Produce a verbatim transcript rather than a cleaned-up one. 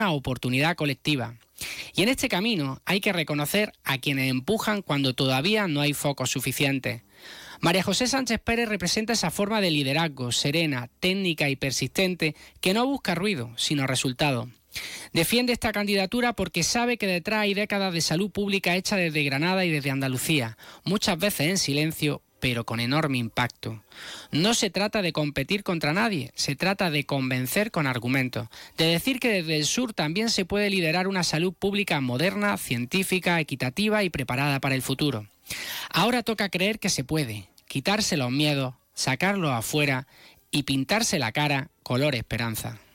una oportunidad colectiva. Y en este camino hay que reconocer a quienes empujan cuando todavía no hay focos suficientes. María José Sánchez Pérez representa esa forma de liderazgo serena, técnica y persistente que no busca ruido, sino resultados. Defiende esta candidatura porque sabe que detrás hay décadas de salud pública hecha desde Granada y desde Andalucía, muchas veces en silencio, pero con enorme impacto. No se trata de competir contra nadie, se trata de convencer con argumentos, de decir que desde el sur también se puede liderar una salud pública moderna, científica, equitativa y preparada para el futuro. Ahora toca creer que se puede, quitarse los miedos, sacarlos afuera y pintarse la cara color esperanza.